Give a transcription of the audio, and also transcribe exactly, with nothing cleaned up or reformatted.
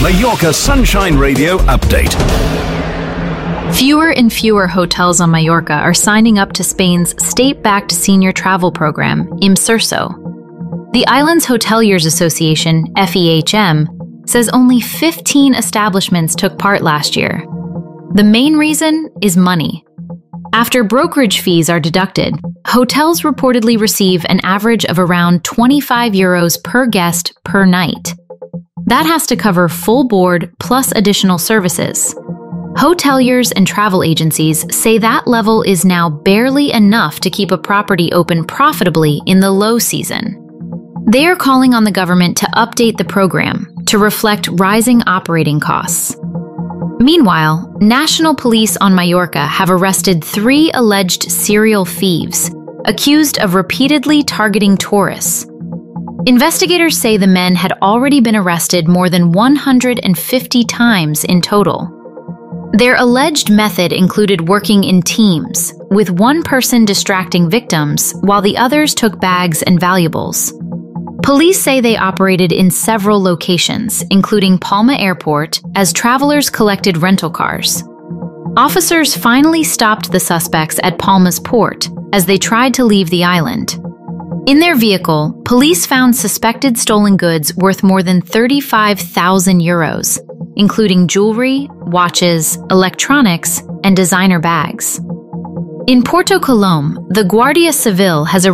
Mallorca Sunshine Radio update. Fewer and fewer hotels on Mallorca are signing up to Spain's state-backed senior travel program, Imserso. The island's Hoteliers Association, F E H M, says only fifteen establishments took part last year. The main reason is money. After brokerage fees are deducted, hotels reportedly receive an average of around twenty-five euros per guest per night. That has to cover full board plus additional services. Hoteliers and travel agencies say that level is now barely enough to keep a property open profitably in the low season. They are calling on the government to update the program to reflect rising operating costs. Meanwhile, national police on Mallorca have arrested three alleged serial thieves, accused of repeatedly targeting tourists. Investigators say the men had already been arrested more than one hundred fifty times in total. Their alleged method included working in teams, with one person distracting victims while the others took bags and valuables. Police say they operated in several locations, including Palma Airport, as travelers collected rental cars. Officers finally stopped the suspects at Palma's port as they tried to leave the island. In their vehicle, police found suspected stolen goods worth more than thirty-five thousand euros, including jewelry, watches, electronics, and designer bags. In Porto Colom, the Guardia Civil has